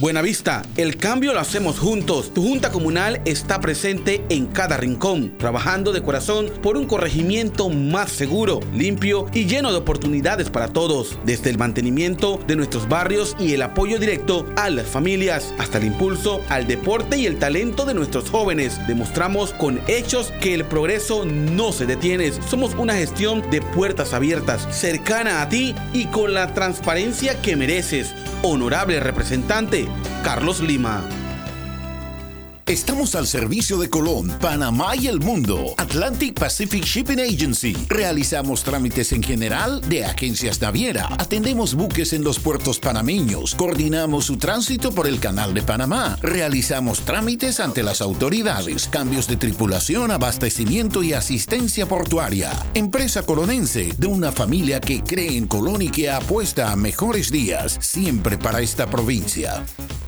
Buenavista, el cambio lo hacemos juntos. Tu Junta Comunal está presente en cada rincón, trabajando de corazón por un corregimiento más seguro, limpio y lleno de oportunidades para todos, desde el mantenimiento de nuestros barrios y el apoyo directo a las familias, hasta el impulso al deporte y el talento de nuestros jóvenes. Demostramos con hechos que el progreso no se detiene. Somos una gestión de puertas abiertas, cercana a ti y con la transparencia que mereces. Honorable representante, Carlos Lima. Estamos al servicio de Colón, Panamá y el mundo. Atlantic Pacific Shipping Agency. Realizamos trámites en general de agencias naviera. Atendemos buques en los puertos panameños. Coordinamos su tránsito por el Canal de Panamá. Realizamos trámites ante las autoridades. Cambios de tripulación, abastecimiento y asistencia portuaria. Empresa colonense de una familia que cree en Colón y que apuesta a mejores días. Siempre para esta provincia.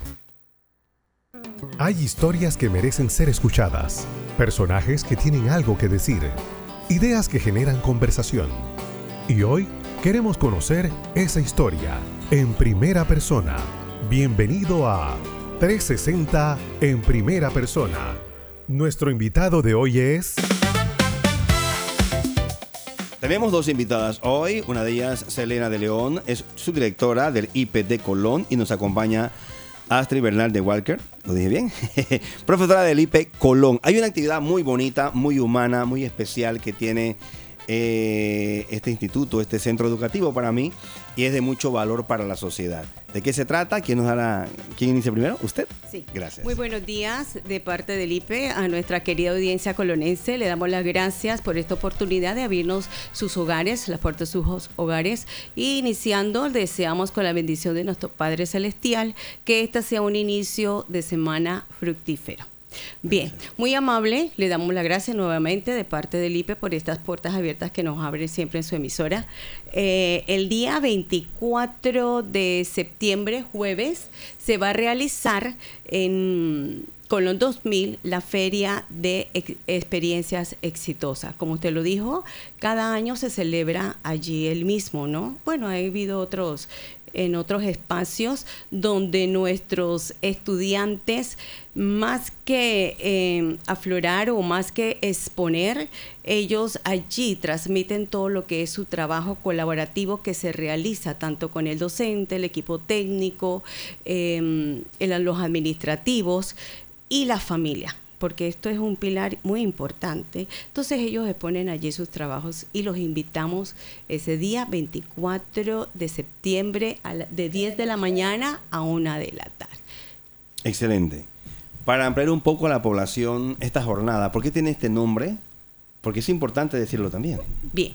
Hay historias que merecen ser escuchadas, personajes que tienen algo que decir, ideas que generan conversación. Y hoy queremos conocer esa historia en primera persona. Bienvenido a 360 en primera persona. Nuestro invitado de hoy es... Tenemos dos invitadas hoy, una de ellas, Selena de León, es subdirectora del IP de Colón y nos acompaña Astrid Bernal de Walker, ¿lo dije bien? Profesora del IP Colón. Hay una actividad muy bonita, muy humana, muy especial que tiene este instituto, este centro educativo para mí, y es de mucho valor para la sociedad. ¿De qué se trata? ¿Quién inicia primero? ¿Usted? Sí. Gracias. Muy buenos días de parte del IPE a nuestra querida audiencia colonense. Le damos las gracias por esta oportunidad de abrirnos sus hogares, las puertas de sus hogares. Y iniciando, deseamos con la bendición de nuestro Padre Celestial que esta sea un inicio de semana fructífero. Bien, muy amable, le damos las gracias nuevamente de parte del IPE por estas puertas abiertas que nos abren siempre en su emisora. El día 24 de septiembre, jueves, se va a realizar en Colón 2000 la Feria de Experiencias Exitosas. Como usted lo dijo, cada año se celebra allí el mismo, ¿no? Bueno, ha habido en otros espacios donde nuestros estudiantes, más que aflorar o más que exponer, ellos allí transmiten todo lo que es su trabajo colaborativo que se realiza tanto con el docente, el equipo técnico, los administrativos y la familia, porque esto es un pilar muy importante. Entonces ellos exponen allí sus trabajos y los invitamos ese día 24 de septiembre de 10 de la mañana a 1 de la tarde. Excelente. Para ampliar un poco a la población esta jornada, ¿por qué tiene este nombre? Porque es importante decirlo también. Bien.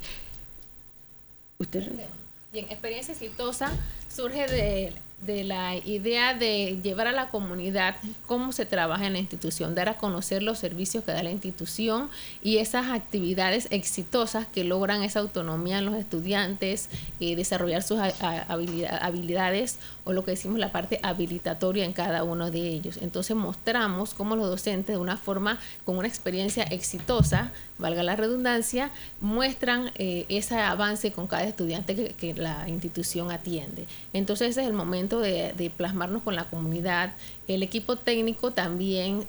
¿Usted? Bien, Experiencia Exitosa surge de la idea de llevar a la comunidad cómo se trabaja en la institución, dar a conocer los servicios que da la institución y esas actividades exitosas que logran esa autonomía en los estudiantes, desarrollar sus habilidades o lo que decimos la parte habilitatoria en cada uno de ellos. Entonces mostramos cómo los docentes de una forma, con una experiencia exitosa, valga la redundancia, muestran ese avance con cada estudiante que la institución atiende. Entonces ese es el momento de plasmarnos con la comunidad. El equipo técnico también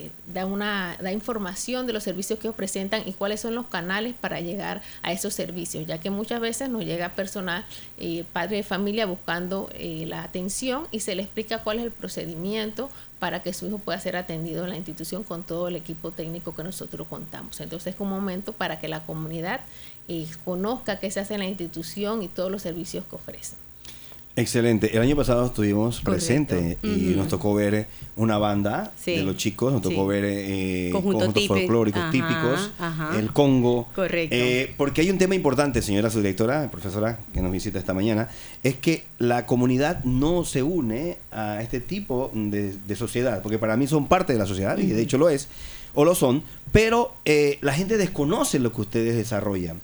da información de los servicios que ellos presentan y cuáles son los canales para llegar a esos servicios, ya que muchas veces nos llega personal, padre de familia buscando la atención y se le explica cuál es el procedimiento para que su hijo pueda ser atendido en la institución con todo el equipo técnico que nosotros contamos. Entonces es un momento para que la comunidad conozca qué se hace en la institución y todos los servicios que ofrece. Excelente. El año pasado estuvimos presentes y nos tocó ver una banda de los chicos, nos tocó ver conjuntos folclóricos típicos, el Congo. Correcto. Porque hay un tema importante, señora subdirectora, profesora que nos visita esta mañana, es que la comunidad no se une a este tipo de sociedad, porque para mí son parte de la sociedad, y de hecho lo es, o lo son, pero la gente desconoce lo que ustedes desarrollan.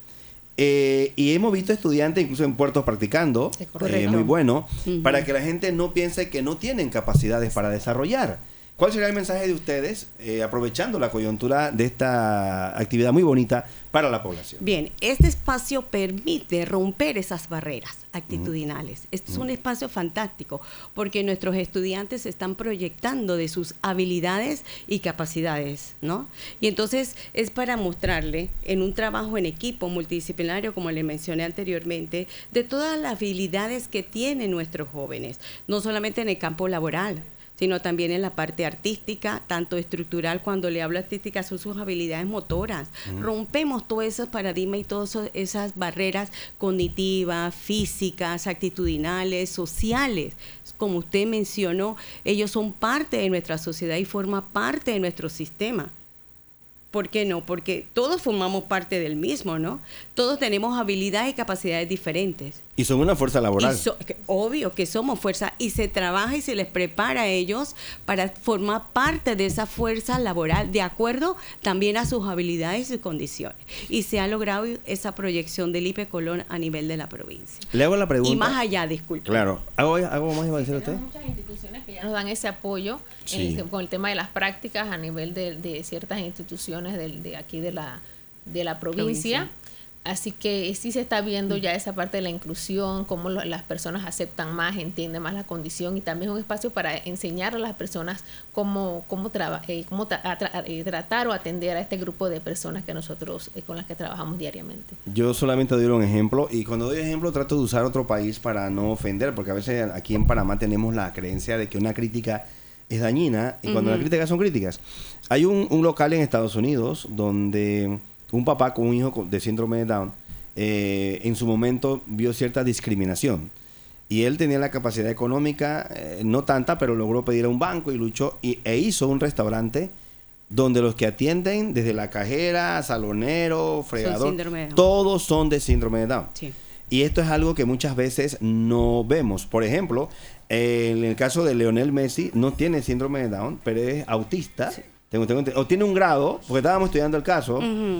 Y hemos visto estudiantes incluso en puertos practicando, muy bueno, para que la gente no piense que no tienen capacidades para desarrollar. ¿Cuál sería el mensaje de ustedes, aprovechando la coyuntura de esta actividad muy bonita para la población? Bien, este espacio permite romper esas barreras actitudinales. Este es un espacio fantástico porque nuestros estudiantes están proyectando de sus habilidades y capacidades, ¿no? Y entonces es para mostrarle en un trabajo en equipo multidisciplinario, como le mencioné anteriormente, de todas las habilidades que tienen nuestros jóvenes, no solamente en el campo laboral, sino también en la parte artística, tanto estructural. Cuando le hablo artística, son sus habilidades motoras. Rompemos todos esos paradigmas y todas esas barreras cognitivas, físicas, actitudinales, sociales. Como usted mencionó, ellos son parte de nuestra sociedad y forman parte de nuestro sistema. ¿Por qué no? Porque todos formamos parte del mismo, ¿no? Todos tenemos habilidades y capacidades diferentes. Y son una fuerza laboral. Obvio que somos fuerza y se trabaja y se les prepara a ellos para formar parte de esa fuerza laboral de acuerdo también a sus habilidades y sus condiciones. Y se ha logrado esa proyección del IPE Colón a nivel de la provincia. Le hago la pregunta. Y más allá, disculpe. Claro. ¿Algo más iba a decir usted? Tenemos muchas instituciones que ya nos dan ese apoyo con el tema de las prácticas a nivel de ciertas instituciones de aquí de la provincia. Así que sí se está viendo ya esa parte de la inclusión, cómo las personas aceptan más, entienden más la condición, y también es un espacio para enseñar a las personas cómo tratar o atender a este grupo de personas que nosotros con las que trabajamos diariamente. Yo solamente doy un ejemplo, y cuando doy ejemplo trato de usar otro país para no ofender, porque a veces aquí en Panamá tenemos la creencia de que una crítica es dañina, y cuando las críticas son críticas. Hay un local en Estados Unidos donde un papá con un hijo de síndrome de Down en su momento vio cierta discriminación, y él tenía la capacidad económica, no tanta, pero logró pedir a un banco y luchó e hizo un restaurante donde los que atienden, desde la cajera, salonero, fregador, todos son de síndrome de Down. Sí. Y esto es algo que muchas veces no vemos. Por ejemplo, en el caso de Lionel Messi, no tiene síndrome de Down, pero es autista. Sí. O tiene un grado, porque estábamos estudiando el caso,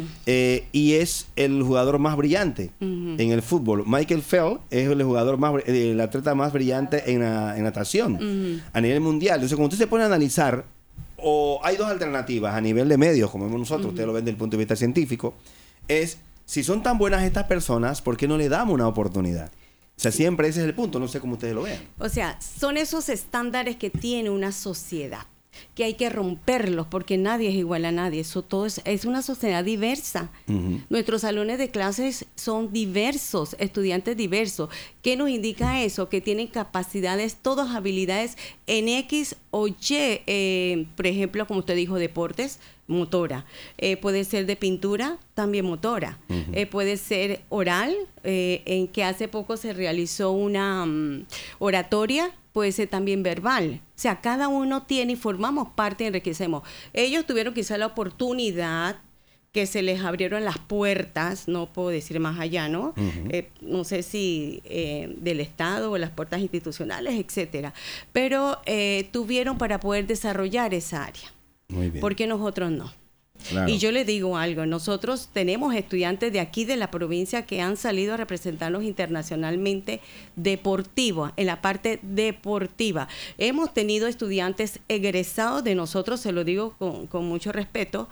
y es el jugador más brillante en el fútbol. Michael Phelps es el jugador el atleta más brillante en natación a nivel mundial. Entonces, cuando usted se pone a analizar, hay dos alternativas a nivel de medios, como vemos nosotros, usted lo ven desde el punto de vista científico, es, si son tan buenas estas personas, ¿por qué no le damos una oportunidad? O sea, siempre ese es el punto, no sé cómo ustedes lo vean. O sea, son esos estándares que tiene una sociedad, que hay que romperlos porque nadie es igual a nadie. Eso todo es una sociedad diversa. Nuestros salones de clases son diversos, estudiantes diversos. ¿Qué nos indica eso? Que tienen capacidades, todas habilidades en X o Y. Por ejemplo, como usted dijo, deportes, motora. Puede ser de pintura, también motora. Puede ser oral, en que hace poco se realizó una oratoria. Puede ser también verbal. O sea, cada uno tiene y formamos parte y enriquecemos. Ellos tuvieron quizá la oportunidad que se les abrieron las puertas, no puedo decir más allá, ¿no? No sé si del Estado o las puertas institucionales, etcétera. Pero tuvieron para poder desarrollar esa área. Muy bien. Porque nosotros no. Claro. Y yo le digo algo, nosotros tenemos estudiantes de aquí de la provincia que han salido a representarnos internacionalmente deportivos, en la parte deportiva. Hemos tenido estudiantes egresados de nosotros, se lo digo con mucho respeto,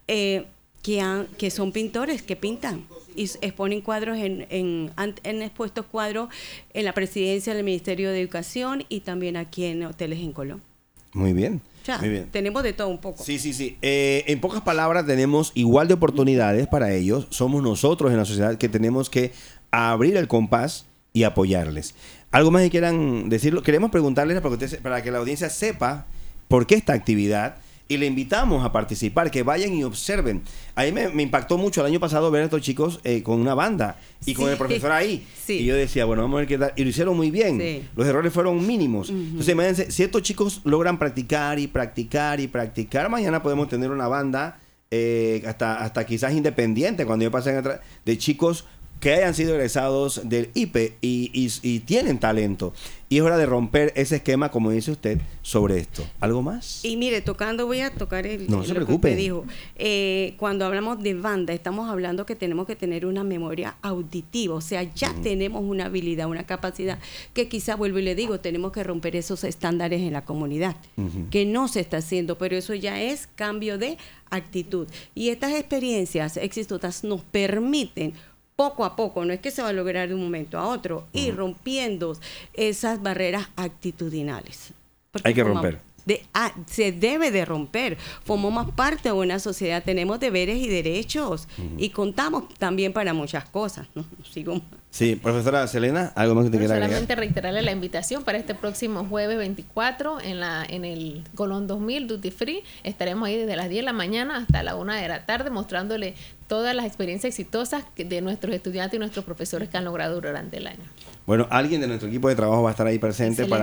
que son pintores, que pintan y exponen cuadros, han expuesto cuadros en la presidencia del Ministerio de Educación y también aquí en hoteles en Colón. Muy bien. Muy bien. Tenemos de todo un poco. Sí. En pocas palabras, tenemos igual de oportunidades para ellos. Somos nosotros en la sociedad que tenemos que abrir el compás y apoyarles. ¿Algo más que quieran decirlo? Queremos preguntarles para que la audiencia sepa por qué esta actividad, y le invitamos a participar, que vayan y observen. A mí me impactó mucho el año pasado ver a estos chicos con una banda y con el profesor ahí. Sí. Y yo decía, bueno, vamos a ver qué tal. Y lo hicieron muy bien. Sí. Los errores fueron mínimos. Entonces, imagínense, si estos chicos logran practicar y practicar y practicar, mañana podemos tener una banda hasta quizás independiente, cuando yo pasé de chicos que hayan sido egresados del IPE y tienen talento. Y es hora de romper ese esquema, como dice usted, sobre esto. ¿Algo más? Y mire, voy a tocar No se lo preocupe. que usted dijo. Cuando hablamos de banda, estamos hablando que tenemos que tener una memoria auditiva, o sea, ya tenemos una habilidad, una capacidad que quizá, vuelvo y le digo, tenemos que romper esos estándares en la comunidad, que no se está haciendo, pero eso ya es cambio de actitud. Y estas experiencias exitosas nos permiten poco a poco, no es que se va a lograr de un momento a otro, ir rompiendo esas barreras actitudinales. Porque Hay que romper. Se debe de romper. Formamos parte de una sociedad, tenemos deberes y derechos y contamos también para muchas cosas, ¿no? Sigo. Sí, profesora Selena, ¿algo más que te quiera agregar? Solamente reiterarle la invitación para este próximo jueves 24 en el Colón 2000 Duty Free. Estaremos ahí desde las 10 de la mañana hasta la 1 de la tarde mostrándole todas las experiencias exitosas de nuestros estudiantes y nuestros profesores que han logrado durante el año. Bueno, alguien de nuestro equipo de trabajo va a estar ahí presente Excelente.